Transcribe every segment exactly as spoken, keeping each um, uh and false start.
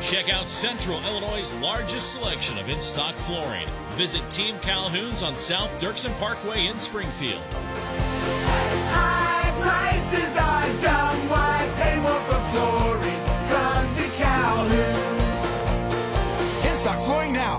Check out Central Illinois' largest selection of in-stock flooring. Visit Team Calhoun's on South Dirksen Parkway in Springfield. High prices are dumb. Why pay more for flooring? Come to Calhoun's. In-stock flooring now.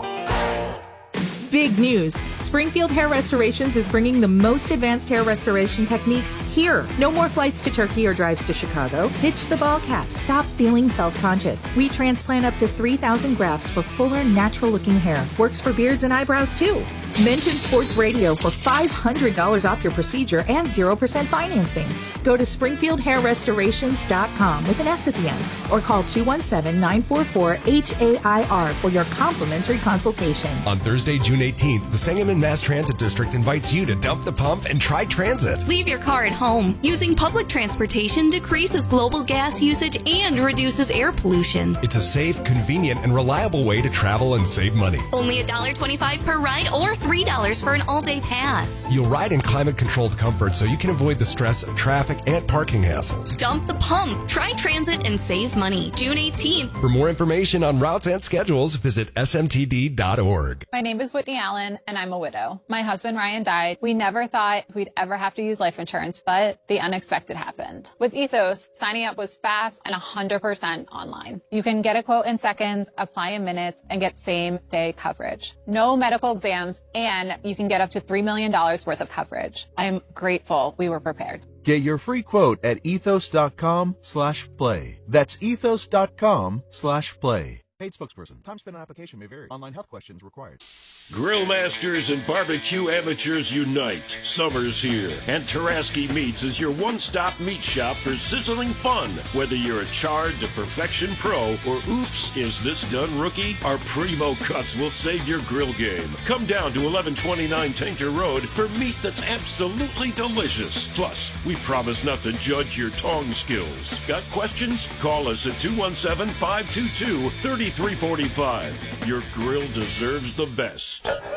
Big news. Springfield Hair Restorations is bringing the most advanced hair restoration techniques here. No more flights to Turkey or drives to Chicago. Ditch the ball cap. Stop feeling self-conscious. We transplant up to three thousand grafts for fuller, natural-looking hair. Works for beards and eyebrows, too. Mention Sports Radio for five hundred dollars off your procedure and zero percent financing. Go to springfield hair restorations dot com with an S at the end or call two one seven, nine four four, H A I R for your complimentary consultation. On Thursday, June eighteenth, the Sangamon Mass Transit District invites you to dump the pump and try transit. Leave your car at home. Using public transportation decreases global gas usage and reduces air pollution. It's a safe, convenient, and reliable way to travel and save money. Only one dollar and twenty-five cents per ride or three dollars for an all-day pass. You'll ride in climate-controlled comfort so you can avoid the stress of traffic and parking hassles. Dump the pump. Try transit and save money. June eighteenth. For more information on routes and schedules, visit S M T D dot org. My name is Whitney Allen, and I'm a widow. My husband, Ryan, died. We never thought we'd ever have to use life insurance, but the unexpected happened. With Ethos, signing up was fast and one hundred percent online. You can get a quote in seconds, apply in minutes, and get same-day coverage. No medical exams, and you can get up to three million dollars worth of coverage. I'm grateful we were prepared. Get your free quote at ethos.com slash play. That's ethos.com slash play. Paid spokesperson. Time spent on application may vary. Online health questions required. Grill masters and barbecue amateurs unite. Summer's here, and Taraski Meats is your one-stop meat shop for sizzling fun. Whether you're a charred to perfection pro or oops, is this done rookie? Our primo cuts will save your grill game. Come down to eleven twenty-nine Tinker Road for meat that's absolutely delicious. Plus, we promise not to judge your tong skills. Got questions? Call us at two one seven, five two two, three three four five. Your grill deserves the best.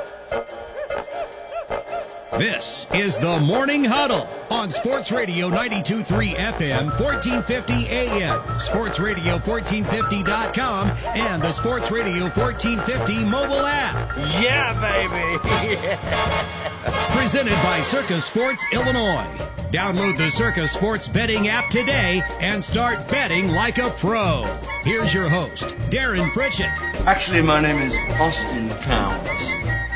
This is the Morning Huddle on Sports Radio ninety-two point three F M, fourteen fifty A M, Sports Radio fourteen fifty dot com, and the Sports Radio fourteen fifty mobile app. Yeah, baby! Yeah. Presented by Circus Sports Illinois. Download the Circus Sports betting app today and start betting like a pro. Here's your host, Darren Pritchett. Actually, my name is Austin Towns.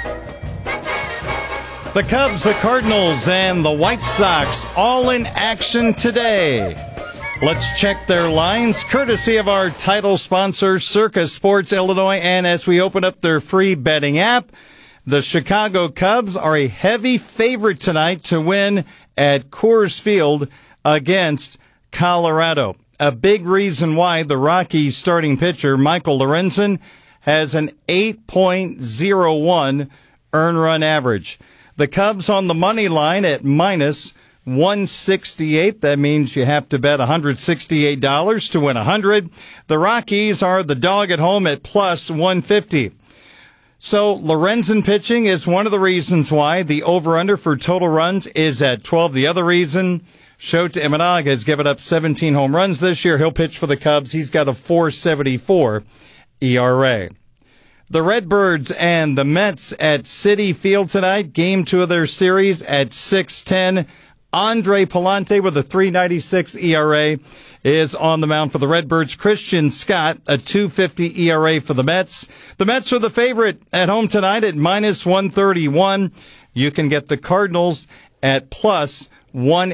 The Cubs, the Cardinals, and the White Sox all in action today. Let's check their lines, courtesy of our title sponsor, Circus Sports Illinois. And as we open up their free betting app, the Chicago Cubs are a heavy favorite tonight to win at Coors Field against Colorado. A big reason why the Rockies starting pitcher, Michael Lorenzen, has an eight point oh one earned run average. The Cubs on the money line at minus one sixty-eight. That means you have to bet one hundred sixty-eight dollars to win one hundred. The Rockies are the dog at home at plus one fifty. So Lorenzen pitching is one of the reasons why the over-under for total runs is at twelve. The other reason, Shota Imanaga has given up seventeen home runs this year. He'll pitch for the Cubs. He's got a four seventy-four E R A. The Redbirds and the Mets at Citi Field tonight. Game two of their series at six ten. Andre Palante with a three ninety-six E R A is on the mound for the Redbirds. Christian Scott, a two fifty E R A for the Mets. The Mets are the favorite at home tonight at minus one thirty-one. You can get the Cardinals at plus one